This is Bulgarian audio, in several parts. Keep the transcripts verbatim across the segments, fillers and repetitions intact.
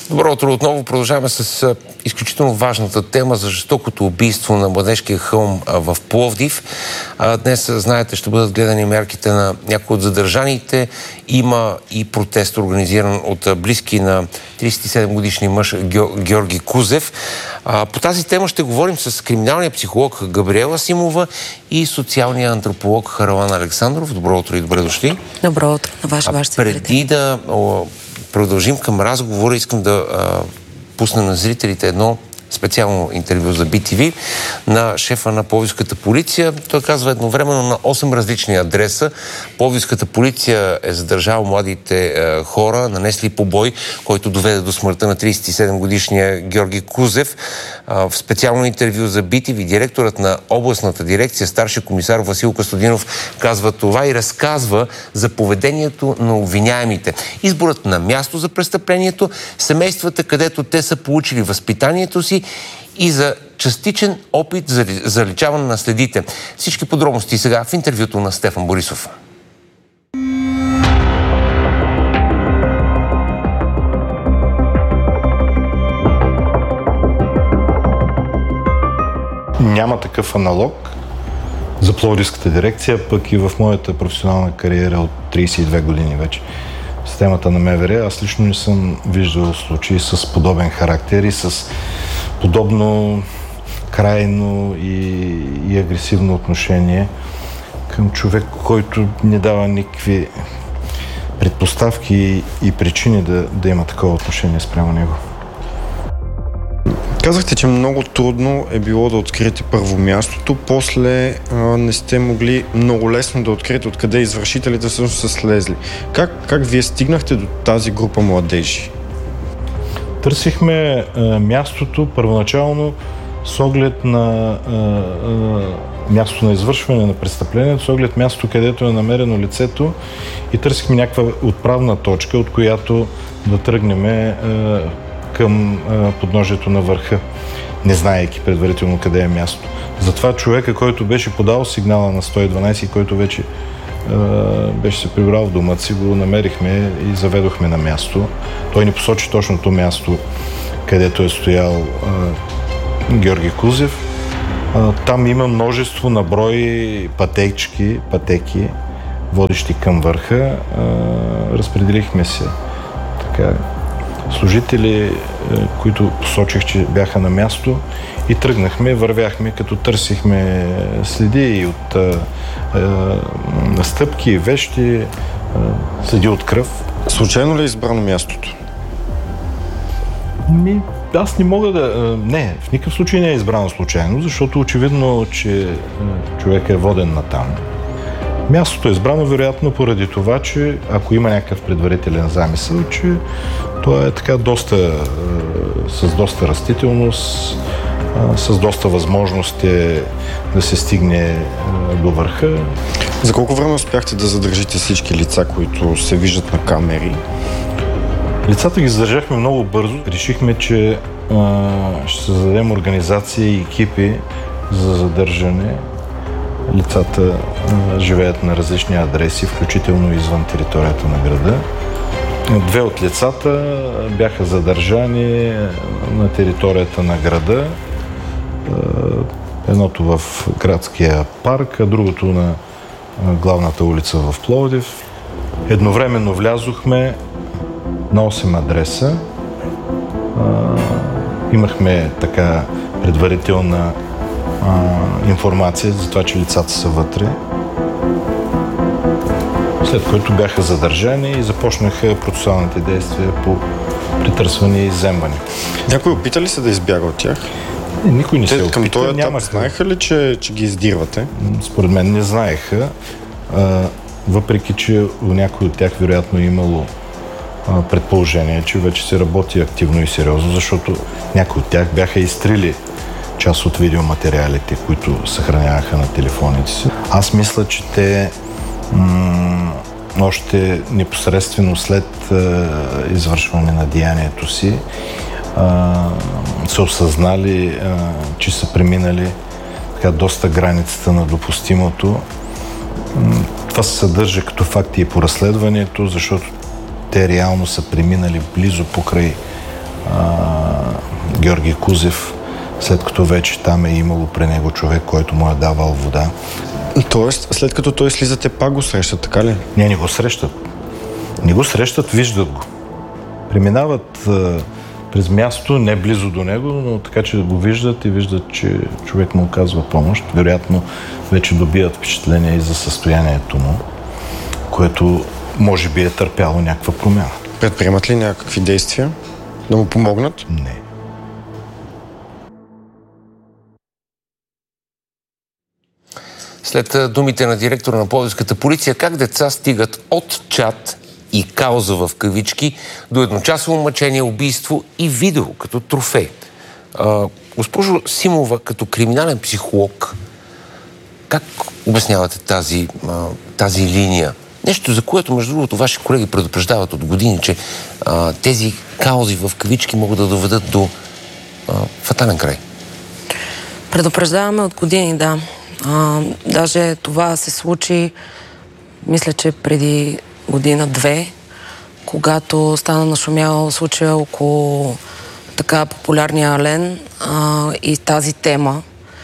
Добро утро отново. Продължаваме с изключително важната тема за жестокото убийство на Младежкия хълм в Пловдив. Днес, знаете, ще бъдат гледани мерките на някои от задържаните. Има и протест, организиран от близки на тридесет и седем годишни мъж Георги Кузев. По тази тема ще говорим с криминалния психолог Габриела Симова и социалния антрополог Харалан Александров. Добро утро и добре дошли. Добро утро на ваш, ваш Преди да продължим към разговора, искам да а, пусна на зрителите едно специално интервю за Би Ти Ви на шефа на Пловдивската полиция. Той казва едновременно на осем различни адреса. Пловдивската полиция е задържала младите е, хора, нанесли побой, който доведе до смъртта на тридесет и седем годишния Георги Кузев. А, в специално интервю за Би Ти Ви директорът на областната дирекция, старши комисар Васил Костадинов, казва това и разказва за поведението на обвиняемите. Изборът на място за престъплението, семействата, където те са получили възпитанието си, и за частичен опит за заличаване на следите. Всички подробности сега в интервюто на Стефан Борисов. Няма такъв аналог за Пловдивската дирекция, пък и в моята професионална кариера от тридесет и две години вече в системата на М В Р. Аз лично не съм виждал случаи с подобен характер и с подобно крайно и, и агресивно отношение към човек, който не дава никакви предпоставки и причини да, да има такова отношение спрямо него. Казахте, че много трудно е било да откриете първо мястото, после а, не сте могли много лесно да откриете откъде извършителите всъщност са слезли. Как, как вие стигнахте до тази група младежи? Търсихме а, мястото първоначално с оглед на а, а, място на извършване на престъплението, с оглед мястото, където е намерено лицето, и търсихме някаква отправна точка, от която да тръгнем а, към а, подножието на върха, не знаейки предварително къде е място. Затова човека, който беше подал сигнала на сто и дванадесет и който вече а, беше се прибрал в дома си, го намерихме и заведохме на място. Той ни посочи точното място, където е стоял а, Георги Кузев. А, там има множество наброи пътечки, пътеки, водещи към върха. А, разпределихме се така служители, които посочих, че бяха на място, и тръгнахме, вървяхме, като търсихме следи и от а, а, стъпки, вещи, а, следи от кръв. Случайно ли е избрано мястото? Ми, аз не мога да... Не, в никакъв случай не е избрано случайно, защото очевидно, че човек е воден натам. Мястото е избрано вероятно поради това, че ако има някакъв предварителен замисъл, че то е така доста, с доста растителност, с доста възможности да се стигне до върха. За колко време успяхте да задържите всички лица, които се виждат на камери? Лицата ги задържахме много бързо. Решихме, че а, ще създадем организация и екипи за задържане. Лицата а, живеят на различни адреси, включително извън територията на града. Две от лицата бяха задържани на територията на града. Едното в градския парк, а другото на главната улица в Пловдив. Едновременно влязохме на осем адреса. Имахме така предварителна информация за това, че лицата са вътре. След което бяха задържани и започнаха процесуалните действия по притърсване и изземване. Някой опита ли се да избяга от тях? Не, никой не се опита. Към този етап Нямаха... знаеха ли, че, че ги издирвате? Според мен не знаеха, а, въпреки че у някой от тях вероятно е имало а, предположение, че вече се работи активно и сериозно, защото някои от тях бяха изтрили част от видеоматериалите, които съхраняваха на телефоните си. Аз мисля, че те м- още непосредствено след а, извършване на деянието си а, са осъзнали, а, че са преминали така доста границата на допустимото. М- това се съдържа като факти и по разследването, защото те реално са преминали близо покрай а, Георги Кузев, след като вече там е имало при него човек, който му е давал вода. Тоест, след като той слиза, те пак го срещат, така ли? Не, не го срещат. Не го срещат, виждат го. Преминават а, през място, не близо до него, но така, че го виждат и виждат, че човек му оказва помощ. Вероятно, вече добият впечатление и за състоянието му, което може би е търпяло някаква промяна. Предприемат ли някакви действия да му помогнат? Не. След думите на директора на Пловдивската полиция, как деца стигат от чат и кауза в кавички до едночасово мъчение, убийство и видео като трофей. А, госпожо Симова, като криминален психолог, как обяснявате тази, а, тази линия? Нещо, за което, между другото, ваши колеги предупреждават от години, че а, тези каузи в кавички могат да доведат до а, фатален край. Предупреждаваме от години, да. А, даже това се случи, мисля, че преди година-две, когато стана нашумял случая около така популярния Ален а, и тази тема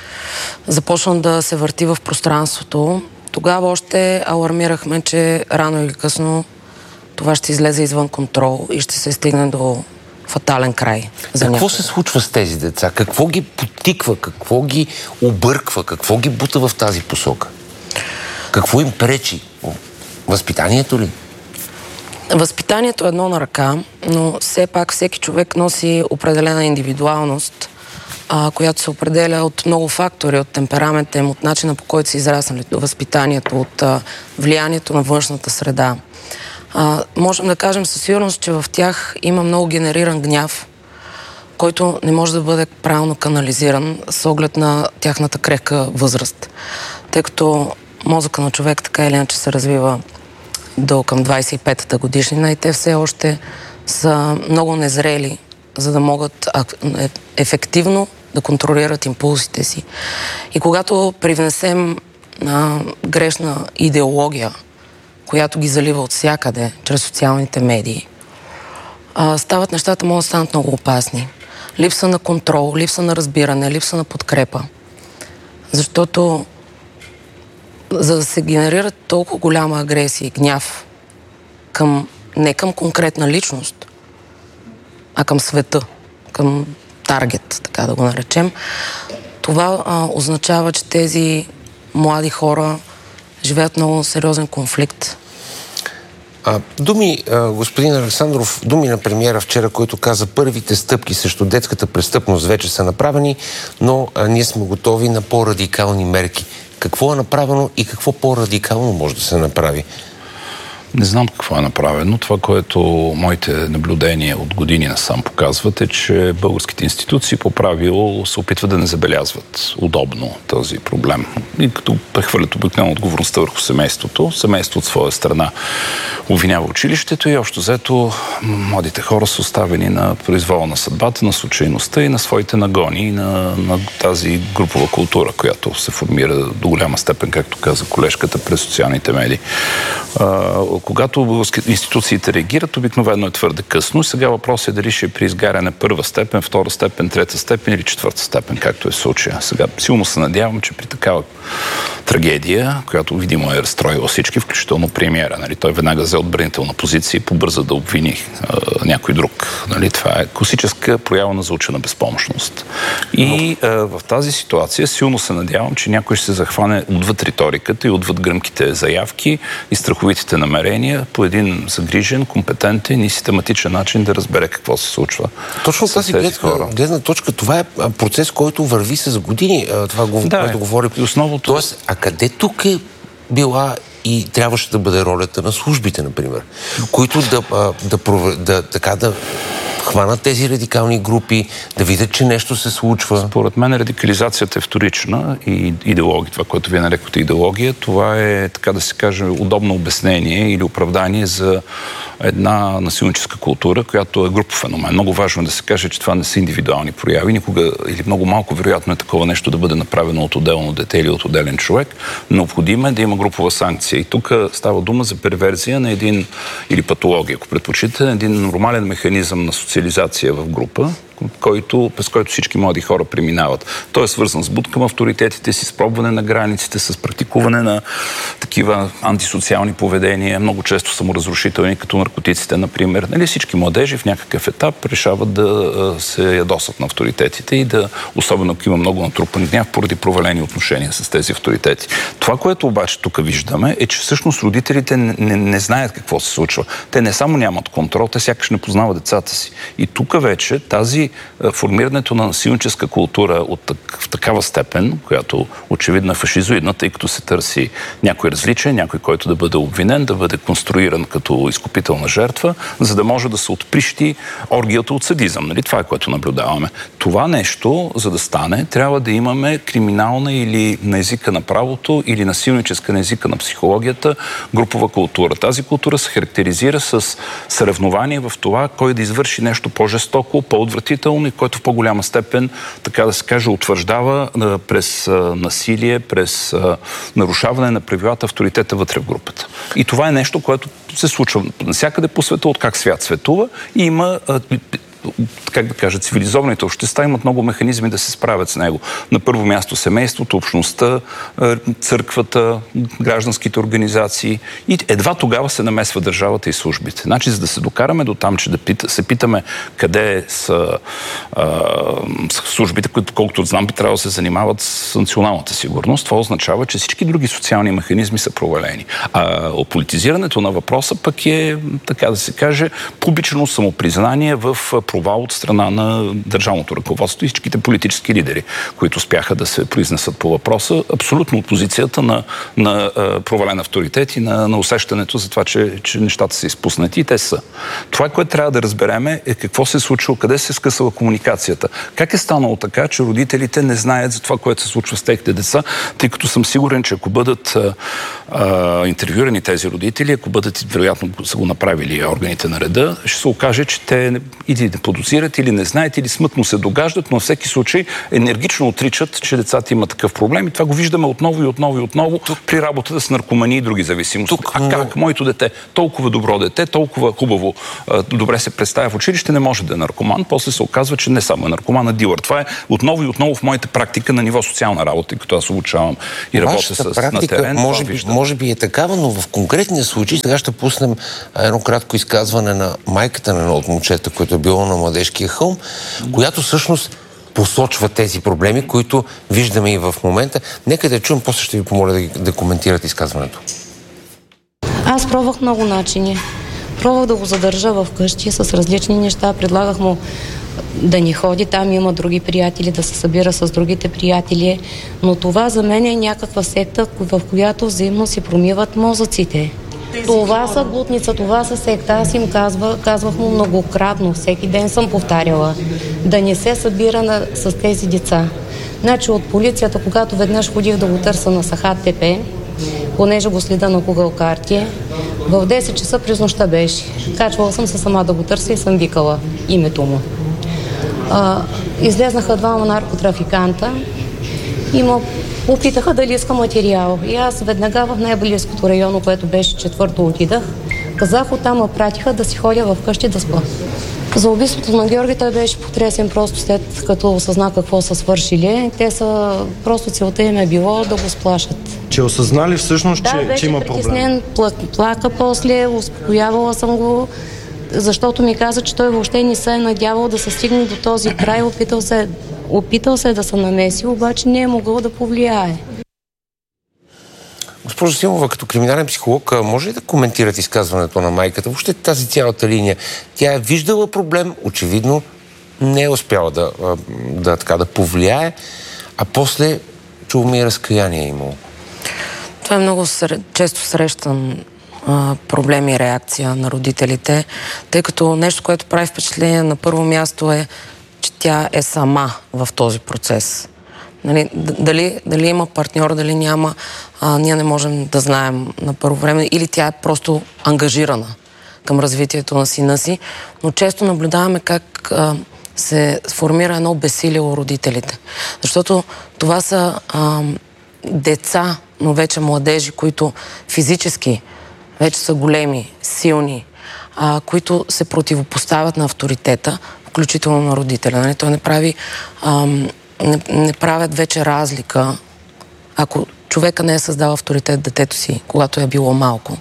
започна да се върти в пространството. Тогава още алармирахме, че рано или късно това ще излезе извън контрол и ще се стигне до фатален край. За какво някой. се случва с тези деца? Какво ги потиква? Какво ги обърква? Какво ги бута в тази посока? Какво им пречи? Възпитанието ли? Възпитанието е едно на ръка, но все пак всеки човек носи определена индивидуалност, а, която се определя от много фактори, от темперамента им, от начина, по който са израснали, до възпитанието, от а, влиянието на външната среда. А, можем да кажем със сигурност, че в тях има много генериран гняв, който не може да бъде правилно канализиран с оглед на тяхната крехка възраст. Тъй като мозъка на човек така или иначе се развива до към двайсет и петата годишнина и те все още са много незрели, за да могат ефективно да контролират импулсите си. И когато привнесем а, грешна идеология, която ги залива от всякъде, чрез социалните медии, а, стават нещата, могат да станат много опасни. Липса на контрол, липса на разбиране, липса на подкрепа. Защото за да се генерира толкова голяма агресия и гняв към, не към конкретна личност, а към света, към таргет, така да го наречем, това а, означава, че тези млади хора живеят много сериозен конфликт. А, думи, а, господин Александров, думи на премиера вчера, който каза, първите стъпки срещу детската престъпност вече са направени, но а, ние сме готови на по-радикални мерки. Какво е направено и какво по-радикално може да се направи? Не знам какво е направено. Това, което моите наблюдения от години насам показват, е, че българските институции по правило се опитват да не забелязват удобно този проблем. И като прехвърлят обикновено отговорността върху семейството, семейство от своя страна обвинява училището и общо взето младите хора са оставени на произвола на съдбата, на случайността и на своите нагони, и на, на тази групова култура, която се формира до голяма степен, както каза колежката, през социалните медии. Когато институциите реагират, обикновено е твърде късно. И сега въпросът е дали ще е при изгаряне първа степен, втора степен, трета степен или четвърта степен, както е в случая. Сега силно се надявам, че при такава трагедия, която видимо е разстроила всички, включително премиера, нали, той веднага взе отбранителна позиция и побърза да обвини а, някой друг. Нали, това е класическа проява на заучена безпомощност. И а, в тази ситуация силно се надявам, че някой ще се захване отвъд риториката и отвъд гръмките заявки и страховитите намерения по един загрижен, компетентен и систематичен начин да разбере какво се случва. Точно тази гледна, гледна точка, това е процес, който върви с години. Това, го, да, което говори. И основното... Тоест, а къде тук е била и трябваше да бъде ролята на службите, например, които да, да, да, да, така да хванат тези радикални групи, да видят, че нещо се случва? Според мен радикализацията е вторична и идеология, това, което вие нарекохте идеология, това е, така да се каже, удобно обяснение или оправдание за една насилническа култура, която е групов феномен. Много важно е да се каже, че това не са индивидуални прояви. Никога или много малко вероятно е такова нещо да бъде направено от отделно дете или от отделен човек. Необходимо е да има групова санкция. И тук става дума за перверзия на един, или патология, ако предпочитате, един нормален механизъм на социалната социализация в група, който, през който всички млади хора преминават. Той е свързан с бут към авторитетите си, с пробване на границите, с практикуване на такива антисоциални поведения, много често саморазрушителни, като наркотиците, например. Нали, всички младежи в някакъв етап решават да се ядосат на авторитетите и да, особено ако има много натрупан гняв, поради провалени отношения с тези авторитети. Това, което обаче тук виждаме, е, че всъщност родителите не, не, не знаят какво се случва. Те не само нямат контрол, те сякаш не познават децата си. И тук вече тази формирането на насилническа култура от в такава степен, която очевидно е фашизоидна, тъй като се търси някой различен, някой, който да бъде обвинен, да бъде конструиран като изкупителна жертва, за да може да се отприщи оргията от садизъм. Нали? Това е, което наблюдаваме. Това нещо, за да стане, трябва да имаме криминална или на езика на правото, или насилническа на езика на психологията групова култура. Тази култура се характеризира с съревнование в това, кой да извърши нещо по-жестоко, по-отвратително и който в по-голяма степен, така да се каже, утвърждава а, през а, насилие, през а, нарушаване на правилата, авторитета вътре в групата. И това е нещо, което се случва навсякъде по света, от как свят светува и има а, как да кажа, цивилизованите общества имат много механизми да се справят с него. На първо място семейството, общността, църквата, гражданските организации и едва тогава се намесва държавата и службите. Значи, за да се докараме до там, че да пита, се питаме къде са а, службите, които, колкото знам, би трябвало да се занимават с националната сигурност, това означава, че всички други социални механизми са провалени. А политизирането на въпроса пък е, така да се каже, публично самопризнание в провал от страна на държавното ръководство и всичките политически лидери, които успяха да се произнесат по въпроса. Абсолютно от позицията на, на провален авторитет и на, на усещането за това, че, че нещата са изпуснати и те са. Това, което трябва да разбереме, е какво се е случило, къде се е скъсала комуникацията. Как е станало така, че родителите не знаят за това, което се случва с техните деца, тъй като съм сигурен, че ако бъдат а, а, интервюрани тези родители, ако бъдат, вероятно са го направили органите на реда, ще се окаже, че те или не подозират, или не знаят, или смътно се догаждат, но във всеки случай енергично отричат, че децата имат такъв проблем и това го виждаме отново и отново и отново тук, при работата с наркомании и други зависимости. Тук, а как? Но... Моето дете, толкова добро дете, толкова хубаво, добре се представя в училище, не може да е наркоман, после се оказва, че не само е наркоман, а дилър. Това е отново и отново в моята практика на ниво социална работа, като аз обучавам и работя с практика, на терен. Може би, може би е такава, но в конкретния случай сега ще пуснем едно кратко изказване на майката на едно от момчета, което е било на Младежкия хълм, която всъщност посочва тези проблеми, които виждаме и в момента. Нека да чуем, после ще ви помоля да, да коментирате изказването. Аз пробвах много начини. Пробвах да го задържа в къщи с различни неща. Предлагах му да не ходи, там има други приятели, да се събира с другите приятели. Но това за мен е някаква секта, в която взаимно си промиват мозъците. Това са глутница, това са секта. Аз им казва, казвах му многократно, всеки ден съм повтаряла, да не се събира на, с тези деца. Значи от полицията, когато веднъж ходих да го търся на Сахат ТП, понеже го следа на Google карти, в десет часа през нощта беше. Качвала съм се сама да го търся и съм викала името му. А, излезнаха двама наркотрафиканта и му попитаха дали иска материал. И аз веднага в най-близкото районо, което беше четвърто, отидах. Казах, оттам ме пратиха да си ходя в къщи да спа. За убийството на Георги той беше потресен просто след като осъзна какво са свършили. Те са, просто целта им е било да го сплашат. Че осъзнали всъщност, да, че, че има проблем? Да, беше притеснен, плака после, успокоявала съм го, защото ми каза, че той въобще не се е надявал да се стигне до този край. Опитал се, опитал се да се намеси, обаче не е могъл да повлияе. Госпожо Симова, като криминален психолог, може ли да коментирате изказването на майката? Въобще тази цялата линия. Тя е виждала проблем, очевидно не е успяла да, да, така, да повлияе, а после чуваме и разкаяние имало. Това е много често срещан а, проблем и реакция на родителите, тъй като нещо, което прави впечатление на първо място е, че тя е сама в този процес. Нали, дали, дали има партньор, дали няма, а, ние не можем да знаем на първо време, или тя е просто ангажирана към развитието на сина си, но често наблюдаваме как а, се формира едно безсилие у родителите. Защото това са а, деца, но вече младежи, които физически вече са големи, силни, а, които се противопоставят на авторитета, включително на родителя. Нали? Той не прави, ам, не, не правят вече разлика. Ако човека не е създал авторитет детето си, когато е било малко,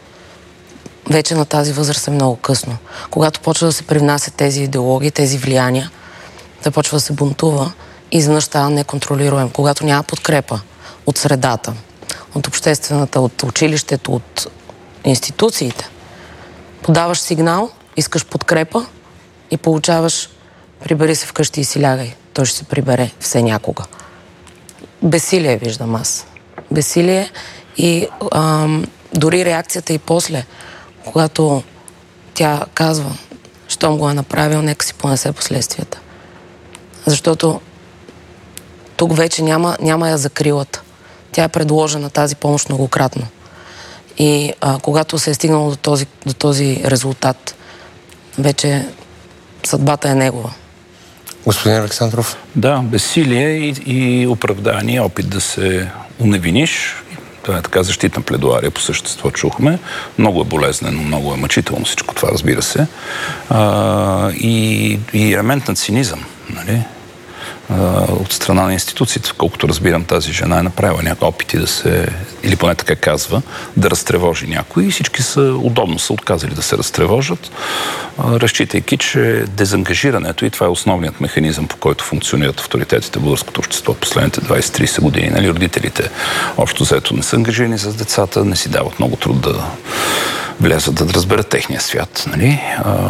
вече на тази възраст е много късно. Когато почва да се привнасят тези идеологии, тези влияния, той почва да се бунтува и изведнъж става неконтролируем. Когато няма подкрепа от средата, от обществената, от училището, от институциите, подаваш сигнал, искаш подкрепа и получаваш прибери се вкъщи и си лягай. Той ще се прибере все някога. Безсилие виждам аз. Безсилие и ам, дори реакцията и после, когато тя казва, щом го е направил, нека си понесе последствията. Защото тук вече няма, няма я закрилата. Тя е предложена тази помощ многократно. И а, когато се е стигнало до този, до този резултат, вече съдбата е негова. Господин Александров? Да, безсилие и, и оправдание, опит да се уневиниш. Това е така защитна пледуария, по същество чухме. Много е болезнено, много е мъчително всичко това, разбира се. А, и, и елемент на цинизъм, нали? От страна на институциите. Колкото разбирам, тази жена е направила някакви опити да се, или поне така казва, да разтревожи някой и всички са удобно са отказали да се разтревожат, разчитайки, че дезангажирането, и това е основният механизъм, по който функционират авторитетите в българското общество в последните двайсет-трийсет години. Нали, родителите общо взето не са ангажирани с децата, не си дават много труд да влязат да разберат техния свят. Нали?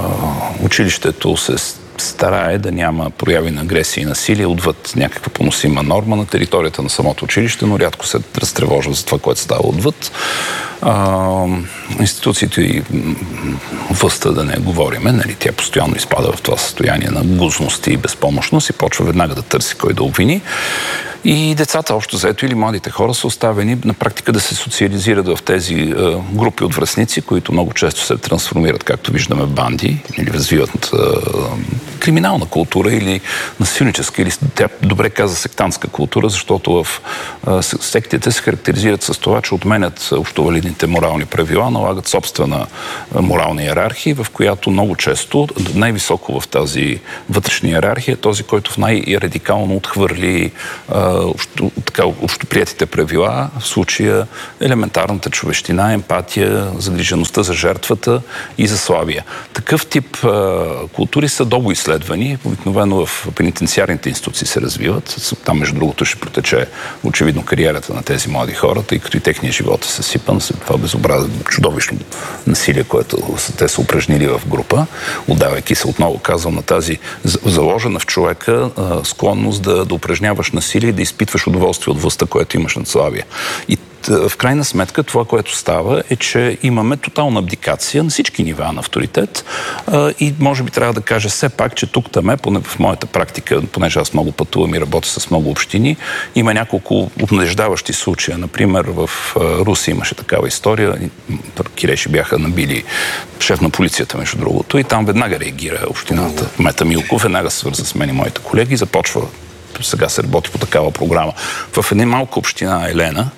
Училището се старае да няма прояви на агресия и насилие отвъд някаква поносима норма на територията на самото училище, но рядко се разтревожва за това, което става отвъд. А, институциите и властта, да не говориме, нали, тя постоянно изпада в това състояние на гузност и безпомощност и почва веднага да търси кой да обвини. И децата, общо заето, или младите хора са оставени на практика да се социализират в тези е, групи от връстници, които много често се трансформират, както виждаме, в банди, или развиват е, криминална култура или насилническа, или тя добре каза сектантска култура, защото в е, сектите се характеризират с това, че отменят общовалидните морални правила, налагат собствена е, морална иерархия, в която много често най-високо в тази вътрешна иерархия е този, който в най-радикално отхвърли е, така, общоприетите правила, в случая елементарната човещина, емпатия, загрижеността за жертвата и за слабия. Такъв тип а, култури са дълго изследвани, обикновено в пенитенциарните институции се развиват. Там, между другото, ще протече очевидно кариерата на тези млади хора, тъй като и техният живот е съсипан след това безобразно, чудовищно насилие, което те са упражнили в група, отдавайки се, отново казвам, на тази заложена в човека а, склонност да, да упражняваш насилие, да изпитваш удоволствие от властта, което имаш над слабия. И в крайна сметка това, което става, е, че имаме тотална абдикация на всички нива на авторитет и може би трябва да кажа все пак, че тук там е, поне в моята практика, понеже аз много пътувам и работя с много общини, има няколко обнадеждаващи случая. Например, в Руси имаше такава история. Киреши бяха набили шеф на полицията, между другото, и там веднага реагира общината. Мета Милков веднага се свърза с мен и моите колеги и започва. Сега се работи по такава програма. В една малка община Елена,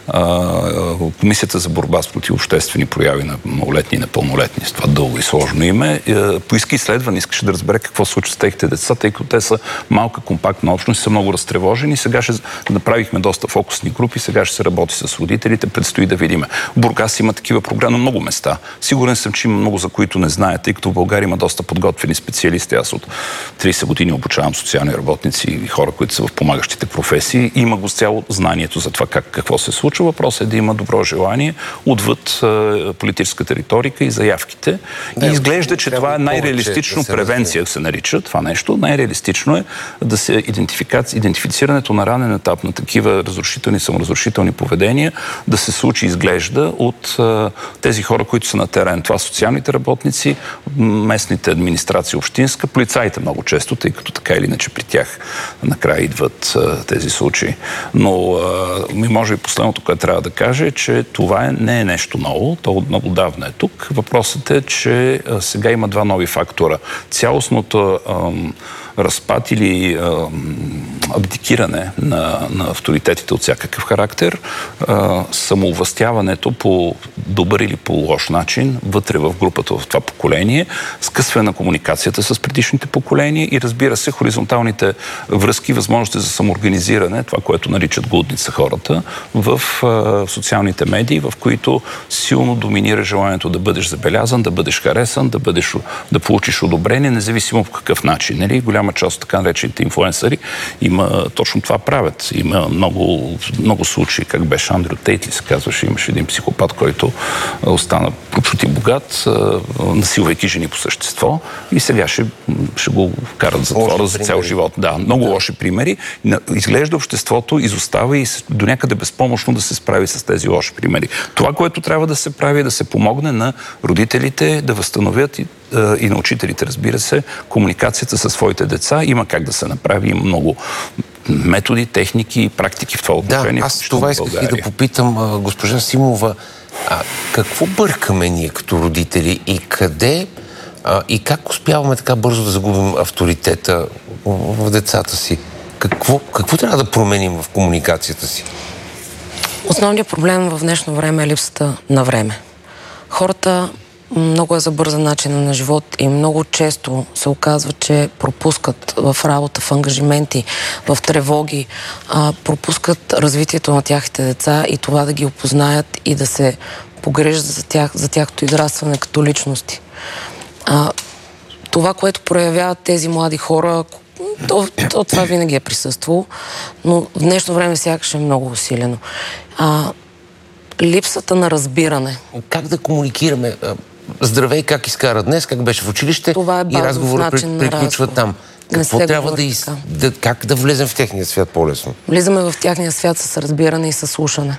Комисията за борба с противообществени прояви на малолетни и непълнолетни, с това дълго и сложно име, поиска изследване, искаше да разбере какво случва с техните деца, тъй като те са малка, компактна общност, са много разтревожени. Сега ще направихме доста фокусни групи, сега ще се работи с родителите, предстои да видим. Бургас има такива програми на много места. Сигурен съм, че има много, за които не знаете, тъй като в България има доста подготвени специалисти. Аз от трийсет години обучавам социални работници и хора, които са в помагащите професии. Има го с цяло знанието за това как, какво се случва. Въпрос е да има добро желание отвъд е, политическата риторика и заявките. Да, и изглежда, че това е най-реалистично, да се превенция се нарича това нещо. Най-реалистично е да се идентифицирането на ранен етап на такива разрушителни, саморазрушителни поведения да се случи, изглежда, от е, тези хора, които са на терен. Това социалните работници, местните администрации, общинска, полицаите много често, тъй като така или иначе при тях накрая идват е, тези случаи. Но е, ми може и последното, което трябва да кажа, е, че това е, не е нещо ново. То от много давна е тук. Въпросът е, че а, сега има два нови фактора. Цялостното ам, разпад или ам, абдикиране на, на авторитетите от всякакъв характер, а, самоувластяването по добър или по лош начин вътре в групата в това поколение, скъсване на комуникацията с предишните поколения и, разбира се, хоризонталните връзки, възможности за самоорганизиране, това, което наричат глудница хората, в а, социалните медии, в които силно доминира желанието да бъдеш забелязан, да бъдеш харесан, да, бъдеш, да получиш одобрение, независимо по какъв начин. Нали? Голяма част от така наречените инфлуенсъри има точно това правят. Има много, много случаи, как беше Андрю Тейт, ли се казваше, имаше един психопат, който остана прочут и богат, насилвайки жени по същество и сега ще, ще го карат в затвора за цял живот. Да, много да. лоши примери. Изглежда обществото изостава и до някъде безпомощно да се справи с тези лоши примери. Това, което трябва да се прави, е да се помогне на родителите да възстановят и, и на учителите, разбира се, комуникацията със своите деца. Има как да се направи, има много методи, техники, практики в това отношение. Да, аз това исках и да попитам госпожа Симова. А, какво бъркаме ние като родители и къде а, и как успяваме така бързо да загубим авторитета в, в децата си? Какво, какво трябва да променим в комуникацията си? Основният проблем в днешно време е липсата на време. Хората много е забързан начин на живот и много често се оказва, че пропускат в работа, в ангажименти, в тревоги, а, пропускат развитието на тяхните деца и това да ги опознаят и да се погрежат за тях, за тяхното израстване като личности. А, това, което проявяват тези млади хора, то, то това винаги е присъствало, но в днешно време сякаш е много усилено. А, липсата на разбиране. Как да комуникираме? Здравей, как изкара днес, как беше в училище това е и разговорът при, приключва там. Какво трябва да, из... да... Как да влезем в техния свят по-лесно? Влизаме в техния свят с разбиране и с слушане.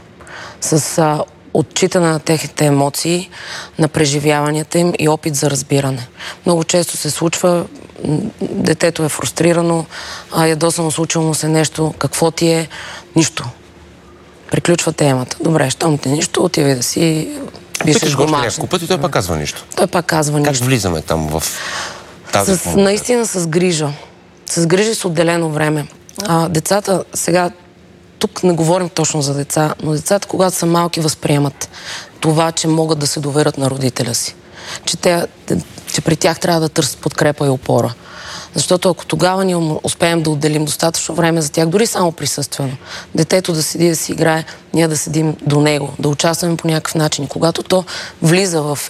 С а, отчитане на техните емоции, на преживяванията им и опит за разбиране. Много често се случва, детето е фрустрирано, а ядосано случило му се нещо, какво ти е? Нищо. Приключва темата. Добре, щом ти нищо, отиви да си пишеш домашни. Няколко пъти той пак казва нищо. Той пак казва как нищо. Как влизаме там в тази с, наистина с грижа. С грижа с отделено време. А, децата, сега, тук не говорим точно за деца, но децата, когато са малки, възприемат това, че могат да се доверят на родителя си. Че, те, че при тях трябва да търсят подкрепа и опора. Защото ако тогава ние успеем да отделим достатъчно време за тях, дори само присъствено, детето да седи да си играе, ние да седим до него, да участваме по някакъв начин. Когато то влиза в